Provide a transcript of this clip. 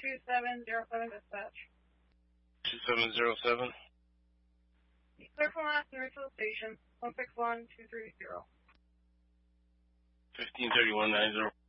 2707 dispatch. 2707. Clear from last near to the station. 161230. 153190.